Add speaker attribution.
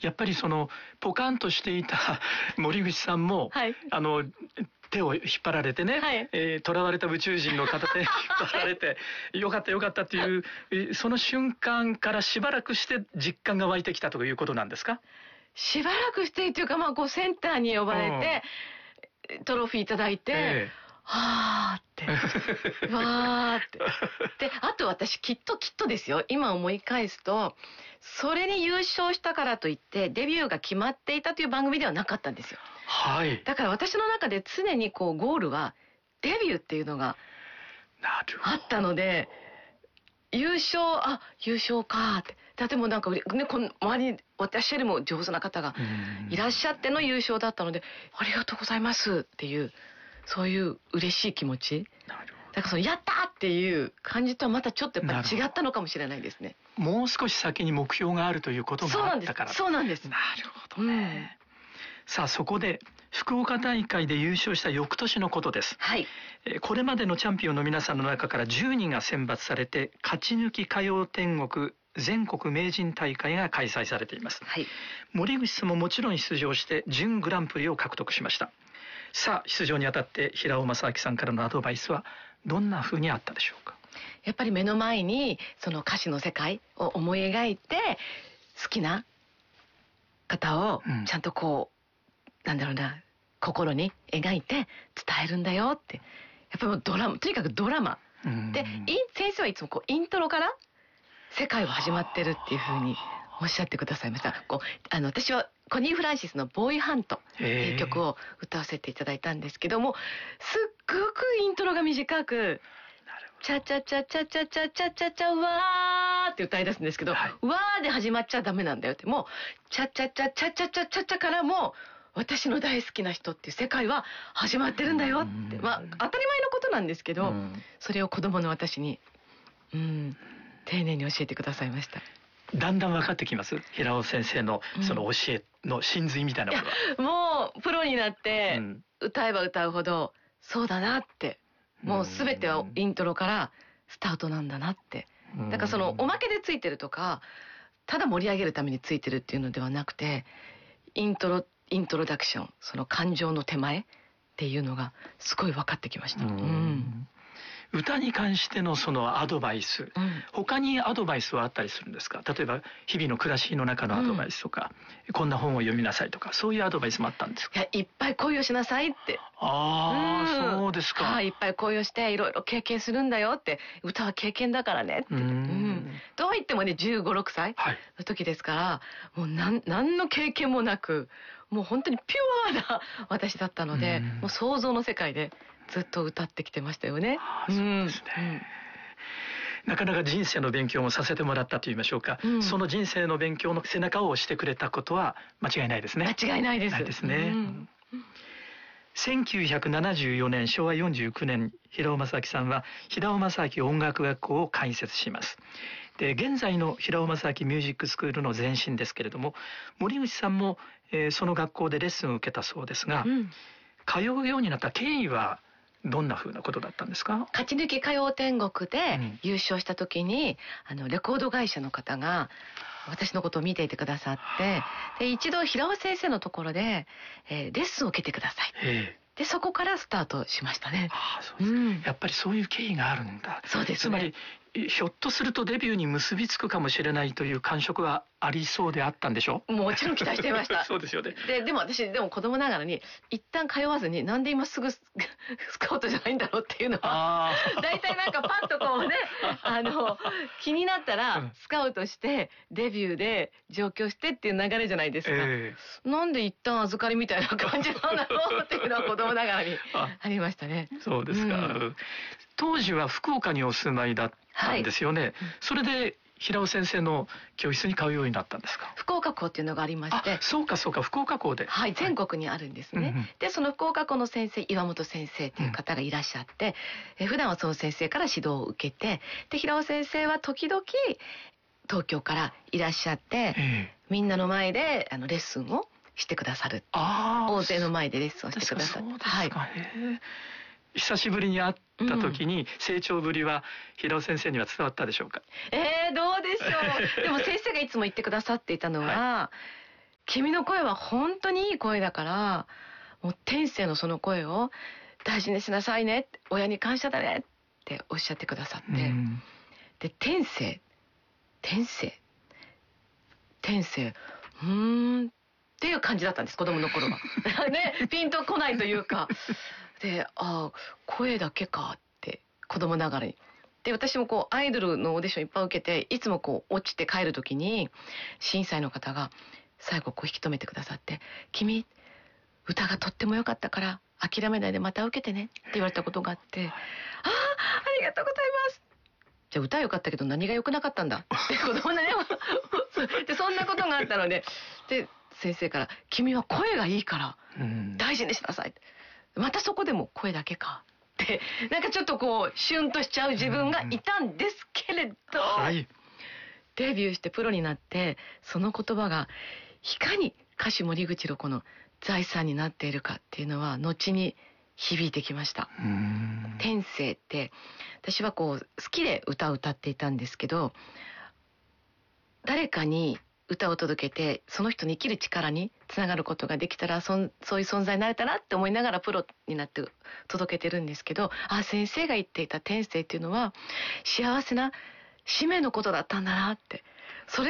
Speaker 1: やっぱりそのポカンとしていた森口さんも、
Speaker 2: はい、
Speaker 1: 手を引っ張られてね、
Speaker 2: はい、
Speaker 1: 囚われた宇宙人の片手に引っ張られてよかったよかったっていうその瞬間からしばらくして実感が湧いてきたということなんですか？
Speaker 2: しばらくしてというか、こうセンターに呼ばれて、トロフィーいただいて、はーってわーってで、あと私きっとですよ、今思い返すと、それに優勝したからといってデビューが決まっていたという番組ではなかったんですよ。
Speaker 1: はい。
Speaker 2: だから私の中で常にこうゴールはデビューっていうのがあったので、優勝かって。でもなんかね、この周りに私よりも上手な方がいらっしゃっての優勝だったので、ありがとうございますっていう、そういう嬉しい気持ち。だからそのやったっていう感じとはまたちょっとやっぱり違ったのかもしれないですね。
Speaker 1: もう少し先に目標があるということがあったから。
Speaker 2: そうなんです。
Speaker 1: なるほどね。さあそこで福岡大会で優勝した翌年のことです。
Speaker 2: はい。
Speaker 1: これまでのチャンピオンの皆さんの中から10人が選抜されて、勝ち抜き歌謡天国全国名人大会が開催されています。
Speaker 2: はい。
Speaker 1: 森口さんももちろん出場して準グランプリを獲得しました。さあ出場にあたって平尾正明さんからのアドバイスはどんな風にあったでしょうか？
Speaker 2: やっぱり目の前にその歌詞の世界を思い描いて、好きな方をちゃんとこう、なんだろうな、心に描いて伝えるんだよって。やっぱりもうドラマ、とにかくドラマで、先生はいつもこうイントロから世界は始まってるっていう風におっしゃってくださいました。私はコニー・フランシスのボーイハントっていう曲を歌わせていただいたんですけども、すっごくイントロが短く、チャチャチャチャチャチャチャチャチャわーって歌い出すんですけど、わーで始まっちゃダメなんだよって、もうチャチャチャチャチャチャチャチャからも私の大好きな人っていう世界は始まってるんだよって、当たり前のことなんですけど、それを子供の私に丁寧に教えてくださいました。
Speaker 1: だんだん分かってきます、平尾先生のその教えの真髄みたいなもの
Speaker 2: は。もうプロになって歌えば歌うほど、そうだなって、もう全てはイントロからスタートなんだなって。だからそのおまけでついてるとか、ただ盛り上げるためについてるっていうのではなくて、イントロダクション、その感情の手前っていうのがすごい分かってきました。
Speaker 1: 歌に関してのそのアドバイス、他にアドバイスはあったりするんですか？例えば日々の暮らしの中のアドバイスとか、こんな本を読みなさいとか、そういうアドバイスもあったんですか？
Speaker 2: いっぱい恋をしなさいって。
Speaker 1: そうですか。
Speaker 2: いっぱい恋をしていろいろ経験するんだよって、歌は経験だからねって。とは言ってもね、15、6歳の時ですから、もう何の経験もなく、もう本当にピュアな私だったので、もう想像の世界でずっと歌ってきてましたよね。
Speaker 1: そうですね。なかなか人生の勉強もさせてもらったと言いましょうか、その人生の勉強の背中を押してくれたことは間違いないですね。
Speaker 2: 間違いないです。
Speaker 1: ないですね。1974年昭和49年、平尾正明さんは平尾正明音楽学校を開設します。で、現在の平尾正明ミュージックスクールの前身ですけれども、森口さんも、その学校でレッスンを受けたそうですが、通うようになった経緯はどんな風なことだったんですか？
Speaker 2: 勝ち抜き歌謡天国で優勝した時に、レコード会社の方が私のことを見ていてくださって、で一度平尾先生のところで、レッスンを受けてください。でそこからスタートしましたね。
Speaker 1: やっぱりそういう経緯があるんだ。
Speaker 2: そうですね。
Speaker 1: つまりひょっとするとデビューに結びつくかもしれないという感触はありそうであったんでしょ？
Speaker 2: もちろん期待していました。
Speaker 1: そうですよね。
Speaker 2: でも私子供ながらに一旦通わずに、なんで今すぐスカウトじゃないんだろうっていうのは大体なんかパッとこうね気になったらスカウトしてデビューで上京してっていう流れじゃないですか。なんで一旦預かりみたいな感じなんだろうっていうのは子供ながらにありましたね。
Speaker 1: そうですか。当時は福岡にお住まいだったんですよね。それで平尾先生の教室に通うようになったんですか？福
Speaker 2: 岡校っていうのがありまして。
Speaker 1: そうか福岡校で。
Speaker 2: 全国にあるんですね。でその福岡校の先生、岩本先生という方がいらっしゃって、普段はその先生から指導を受けて、で平尾先生は時々東京からいらっしゃって、みんなの前でレッスンをしてくださる。大勢の前でレッスンをしてくださる。
Speaker 1: 久しぶりに会った時に成長ぶりは平尾先生には伝わったでしょうか？
Speaker 2: どうでしょう。でも先生がいつも言ってくださっていたのは、 君の声は本当にいい声だから、もう天性のその声を大事にしなさいね、親に感謝だねっておっしゃってくださって、で天性っていう感じだったんです、子供の頃はね、ピンとこないというかで、声だけかって子供ながらに。で私もこうアイドルのオーディションいっぱい受けて、いつもこう落ちて帰る時に審査員の方が最後こう引き止めてくださって「君歌がとっても良かったから諦めないでまた受けてね」って言われたことがあって「ありがとうございます」じゃあ歌良かったけど何が良くなかったんだって子供ねでそんなことがあったので、先生から「君は声がいいから大事にしなさい」またそこでも声だけかってなんかちょっとこうシュンとしちゃう自分がいたんですけれど、デビューしてプロになってその言葉がいかに歌手森口博子の財産になっているかっていうのは後に響いてきました。天性って私はこう好きで歌を歌っていたんですけど、誰かに歌を届けてその人に生きる力につながることができたらそういう存在になれたらって思いながらプロになって届けてるんですけど、先生が言っていた天性っていうのは幸せな使命のことだったんだなって